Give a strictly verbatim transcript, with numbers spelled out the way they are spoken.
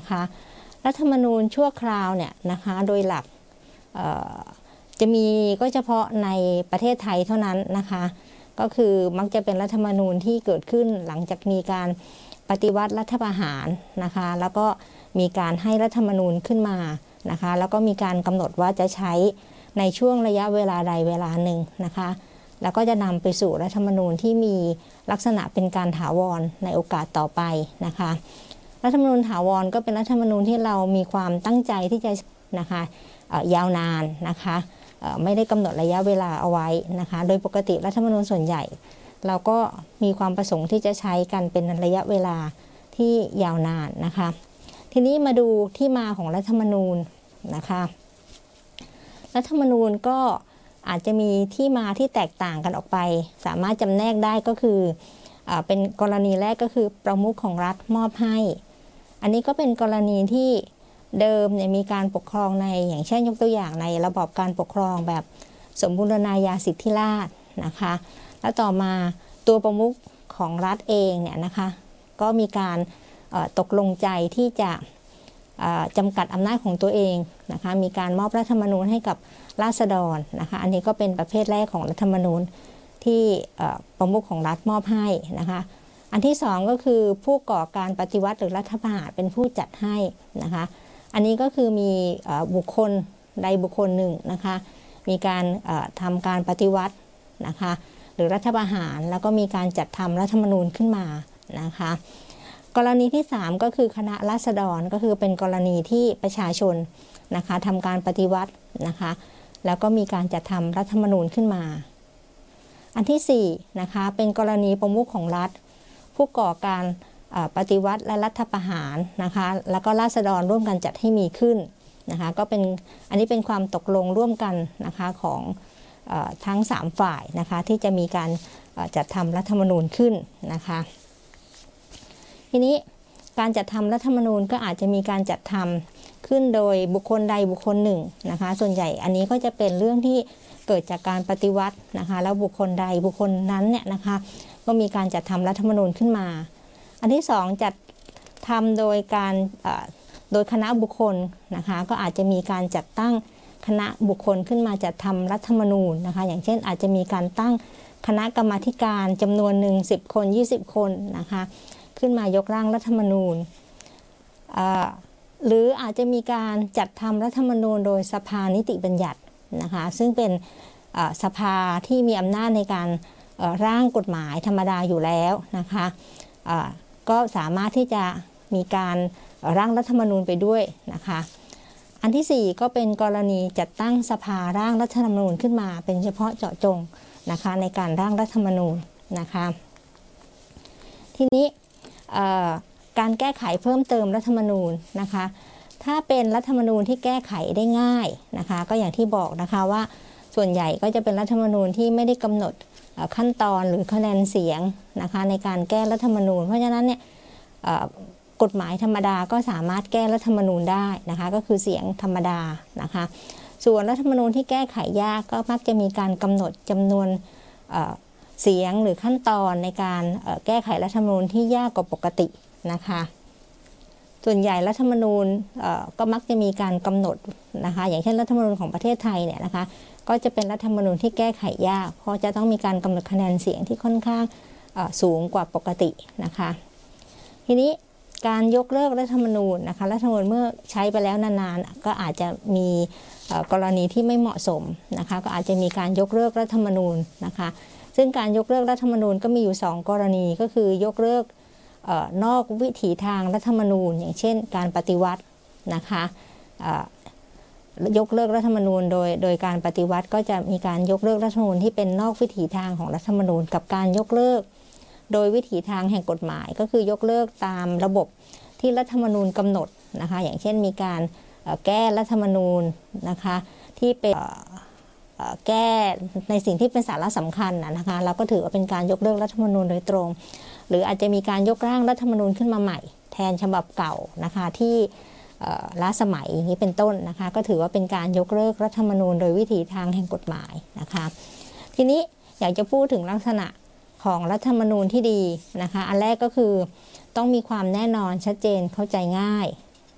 นะคะรัฐธรรมนูญชั่วคราวเนี่ยนะคะโดยหลักจะมีก็เฉพาะในประเทศไทยเท่านั้นนะคะก็คือมักจะเป็นรัฐธรรมนูญที่เกิดขึ้นหลังจากมีการปฏิวัติรัฐประหารนะคะแล้วก็มีการให้รัฐธรรมนูญขึ้นมานะคะแล้วก็มีการกำหนดว่าจะใช้ในช่วงระยะเวลาใดเวลาหนึ่งนะคะแล้วก็จะนำไปสู่รัฐธรรมนูญที่มีลักษณะเป็นการถาวรในโอกาสต่อไปนะคะรัฐธรรมนูญถาวรก็เป็นรัฐธรรมนูญที่เรามีความตั้งใจที่จะนะคะยาวนานนะคะไม่ได้กำหนดระยะเวลาเอาไว้นะคะโดยปกติรัฐธรรมนูญส่วนใหญ่เราก็มีความประสงค์ที่จะใช้กันเป็นระยะเวลาที่ยาวนานนะคะทีนี้มาดูที่มาของรัฐธรรมนูญนะคะรัฐธรรมนูญก็อาจจะมีที่มาที่แตกต่างกันออกไปสามารถจำแนกได้ก็คือเป็นกรณีแรกก็คือประมุขของรัฐมอบให้อันนี้ก็เป็นกรณีที่เดิมเนี่ยมีการปกครองในอย่างเช่นยกตัวอย่างในระบอบการปกครองแบบสมบูรณาญาสิทธิราชย์นะคะแล้วต่อมาตัวประมุขของรัฐเองเนี่ยนะคะก็มีการตกลงใจที่จะจำกัดอำนาจของตัวเองนะคะมีการมอบรัฐธรรมนูญให้กับราษฎรนะคะอันนี้ก็เป็นประเภทแรกของรัฐธรรมนูญที่ประมุขของรัฐมอบให้นะคะอันที่สองก็คือผู้ก่อการปฏิวัติหรือรัฐประหารเป็นผู้จัดให้นะคะอันนี้ก็คือมีบุคคลใดบุคคลหนึ่งนะคะมีการทำการปฏิวัตินะคะหรือรัฐประหารแล้วก็มีการจัดทำรัฐธรรมนูญขึ้นมานะคะกรณีที่สามก็คือคณะราษฎรก็คือเป็นกรณีที่ประชาชนนะคะทำการปฏิวัตินะคะแล้วก็มีการจัดทำรัฐธรรมนูญขึ้นมาอันที่สี่นะคะเป็นกรณีประมุขของรัฐผู้ก่อการปฏิวัติและรัฐประหารนะคะแล้วก็ราษฎรร่วมกันจัดให้มีขึ้นนะคะก็เป็นอันนี้เป็นความตกลงร่วมกันนะคะของทั้งสามฝ่ายนะคะที่จะมีการจัดทำรัฐธรรมนูญขึ้นนะคะทีนี้การจัดทำรัฐธรรมนูญก็อาจจะมีการจัดทำขึ้นโดยบุคคลใดบุคคลหนึ่งนะคะส่วนใหญ่อันนี้ก็จะเป็นเรื่องที่เกิดจากการปฏิวัตินะคะแล้วบุคคลใดบุคคลนั้นเนี่ยนะคะก็มีการจัดทำรัฐธรรมนูญขึ้นมาอันที่สองจัดทำโดยการโดยคณะบุคคลนะคะก็อาจจะมีการจัดตั้งคณะบุคคลขึ้นมาจัดทำรัฐธรรมนูญนะคะอย่างเช่นอาจจะมีการตั้งคณะกรรมาธิการจำนวนหนึ่งสิบคนยี่สิบคนนะคะขึ้นมายกร่างรัฐธรรมนูญหรืออาจจะมีการจัดทำรัฐธรรมนูญโดยสภานิติบัญญัตินะคะซึ่งเป็นสภาที่มีอำนาจในการร่างกฎหมายธรรมดาอยู่แล้วนะคะก็สามารถที่จะมีการร่างรัฐธรรมนูญไปด้วยนะคะอันที่สี่ก็เป็นกรณีจัดตั้งสภาร่างรัฐธรรมนูญขึ้นมาเป็นเฉพาะเจาะจงนะคะในการร่างรัฐธรรมนูญนะคะทีนี้การแก้ไขเพิ่มเติมรัฐธรรมนูญนะคะถ้าเป็นรัฐธรรมนูญที่แก้ไขได้ง่ายนะคะก็อย่างที่บอกนะคะว่าส่วนใหญ่ก็จะเป็นรัฐธรรมนูญที่ไม่ได้กำหนดขั้นตอนหรือคะแนนเสียงนะคะในการแก้รัฐธรรมนูญเพราะฉะนั้นเนี่ยกฎหมายธรรมดาก็สามารถแก้รัฐธรรมนูญได้นะคะก็คือเสียงธรรมดานะคะส่วนรัฐธรรมนูญที่แก้ไขยากก็มักจะมีการกำหนดจำนวนเสียงหรือขั้นตอนในการแก้ไขรัฐธรรมนูญที่ยากกว่าปกตินะคะส่วนใหญ่รัฐธรรมนูญก็มักจะมีการกำหนดนะคะอย่างเช่นรัฐธรรมนูญของประเทศไทยเนี่ยนะคะก็จะเป็นรัฐธรรมนูญที่แก้ไขยากเพราะจะต้องมีการกำหนดคะแนนเสียงที่ค่อนข้างสูงกว่าปกตินะคะทีนี้การยกเลิกรัฐธรรมนูญนะคะรัฐธรรมนูญเมื่อใช้ไปแล้วนานๆก็อาจจะมีกรณีที่ไม่เหมาะสมนะคะก็อาจจะมีการยกเลิกรัฐธรรมนูญนะคะซึ่งการยกเลิกรัฐธรรมนูญก็มีอยู่สองกรณีก็คือยกเลิกนอกวิถีทางรัฐธรรมนูญอย่างเช่นการปฏิวัตินะคะยกเลิกรัฐธรรมนูญโดยโดยการปฏิวัติก็จะมีการยกเลิกรัฐธรรมนูญที่เป็นนอกวิถีทางของรัฐธรรมนูญกับการยกเลิกโดยวิถีทางแห่งกฎหมายก็คือยกเลิกตามระบบที่รัฐธรรมนูญกำหนดนะคะอย่างเช่นมีการแก้รัฐธรรมนูญนะคะที่เป็นแก้ในสิ่งที่เป็นสาระสำคัญนะคะเราก็ถือว่าเป็นการยกเลิกรัฐธรรมนูญโดยตรงหรืออาจจะมีการยกร่างรัฐธรรมนูญขึ้นมาใหม่แทนฉบับเก่านะคะที่ล้าสมัยอย่างนี้เป็นต้นนะคะก็ถือว่าเป็นการยกเลิกรัฐธรรมนูญโดยวิถีทางแห่งกฎหมายนะคะทีนี้อยากจะพูดถึงลักษณะของรัฐธรรมนูญที่ดีนะคะอันแรกก็คือต้องมีความแน่นอนชัดเจนเข้าใจง่าย